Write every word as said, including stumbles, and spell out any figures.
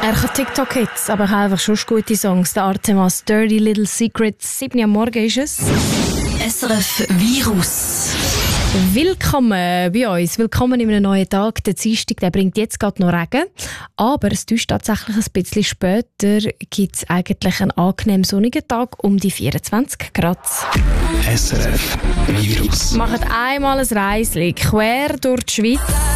Er kann TikTok-Hits, aber auch einfach schon gute Songs. Der Artemas Dirty Little Secrets. sieben Uhr am Morgen ist es. S R F Virus. Willkommen bei uns. Willkommen in einem neuen Tag. Der Dienstag, der bringt jetzt gerade noch Regen. Aber es ist tatsächlich ein bisschen später. Gibt es eigentlich einen angenehmen sonnigen Tag um die vierundzwanzig Grad. S R F Virus. Macht einmal ein Reisli quer durch die Schweiz.